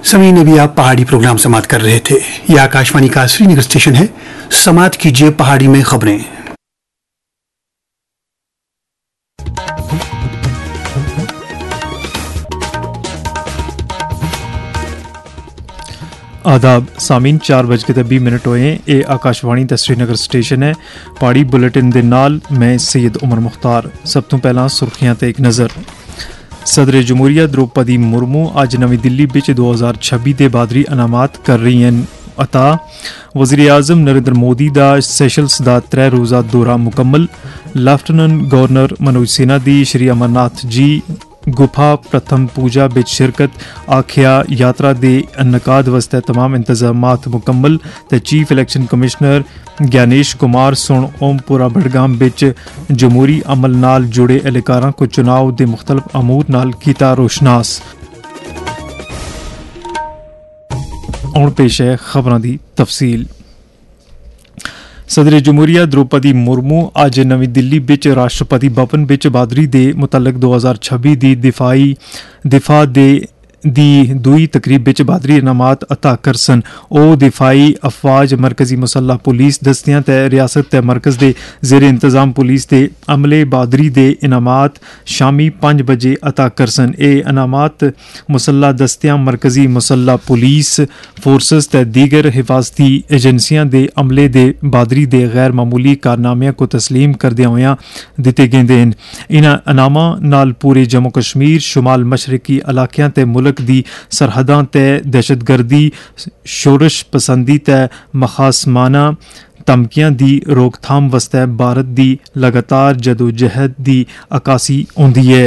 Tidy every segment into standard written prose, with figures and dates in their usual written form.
समीन अभी आप पहाड़ी प्रोग्राम समाप्त कर रहे थे। यह आकाशवाणी का श्रीनगर स्टेशन है। समाप्त कीजिए पहाड़ी में खबरें। आदाब सामीन 4:20 होए हैं। ये आकाशवाणी का श्रीनगर स्टेशन है। पहाड़ी बुलेटिन दे नाल मैं सैयद उमर मुख्तार। सब तो पहला सुर्खियां ते एक नज़र। सदर जमहूरिया द्रौपदी मुर्मू अज नवी दिल्ली विच 2026 के बादरी इनामात कर रही हैं अता। वज़ीर आज़म नरेंद्र मोदी का सैशल्स का 3 रोज़ा दौरा मुकम्मल। लैफ्टिनेंट गवर्नर मनोज सिन्हा की श्री अमरनाथ जी गुफा प्रथम पूजा बिच शिरकत। आखिया यात्रा दे इनकाद वास्ते तमाम इंतजामात मुकम्मल। ते chief election commissioner Gyanesh Kumar सुन ओमपुरा बडगाम बिच जमहूरी अमल नाल जुड़े एहलकारां को चुनाव दे मुख्तलिफ अमूर नाल कीता रोशनास। हुण पेश है खबरां दी तफसील। सदर जमहूरिया द्रौपदी मुर्मू अज नवी दिल्ली विच राष्ट्रपति भवन विच बादरी दे मुतलक 2026 दी दिफा दी दुई तकरीब विच बादरी इनामात अता करसन। ओ दिफाई अफवाज मरकजी मुसल्ह पुलिस दस्तियां ते रियासत ते मरकज दे जेर इंतजाम पुलिस दे अमले बादरी दे इनामात शामी 5 बजे अता करसन। ए इनामात मुसल्ह दस्तियां मरकजी मुसल्ह पुलिस फोर्सेस ते दीगर हिफाजती एजेंसियां दे अमले दे बादरी दे गैर मामूली कारनामियां को तस्लीम करदे होया दिते गेंदे न। इन्हां इनामां नाल पूरे जम्मू कश्मीर शुमाल मशरकी इलाकियां ते मुल्क दी सरहदां ते दहशतगर्दी शोरश पसंदी ते मखासमाना धमकियां दी रोकथाम वास्ते भारत दी लगातार जदोजहद दी अकासी होंदी है।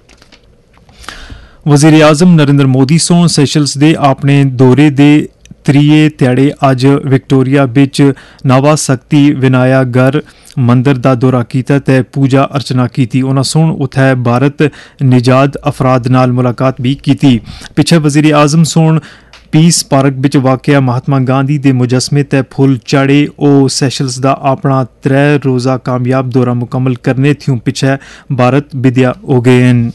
वज़ीर आज़म नरेंद्र मोदी सों सैशल्स दे अपने दौरे दे त्रिये ध्याड़े अज विक्टोरिया बिच नवा शक्ति विनायगर मंदिर दा दौरा कीता ते पूजा अर्चना कीती। उन्हां सुन उत्थे भारत निजाद अफराद नाल मुलाकात भी कीती। पिछे वज़ीर आज़म सोन पीस पार्क विच वाकया महात्मा गांधी दे मुजस्मे ते फुल चाड़े। ओ सैशल्स दा अपना 3 रोज़ा कामयाब दौरा मुकम्मल करने थ्यूं पिछे भारत विद्या हो गए न।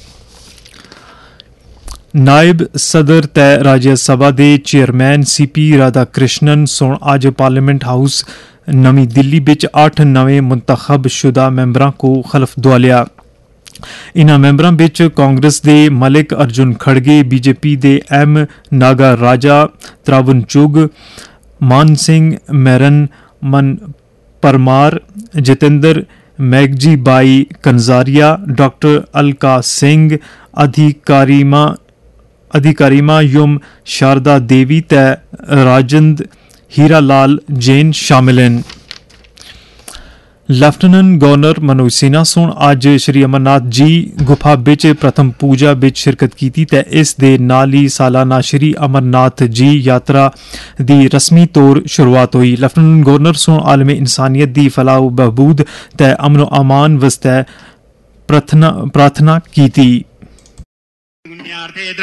नायब सदर ते राज्यसभा दे चेयरमैन CP राधाकृष्णन सोन अज पार्लियामेंट हाउस नवी दिल्ली विच 8 नवे मुंतखब शुदा मैंबरां को खलफ दुआलिया। इन्हां मैंबरां विच कांग्रेस दे मलिक अर्जुन खड़गे, BJP दे M नागा राजा, त्रावन चुग, मान सिंह मैरन, मन Parmar, Jitendra मैगजी by Kanjariya, doctor Alka Singh, अधिकारिमा yum Sharda देवी ते राजंद हीरालाल जैन शामिल हैं। लैफ्टिनेंट गवर्नर मनोज सिन्हा सोन अज श्री अमरनाथ जी गुफा बिच प्रथम पूजा बिच शिरकत की ते इस दे नाल ही सालाना श्री अमरनाथ जी यात्रा दी रस्मी तौर शुरुआत हुई। लैफ्टिनेंट गवर्नर सोन आलमी इंसानियत दी फलाह बहबूद ते अमन अमान वास्ते प्रार्थना की।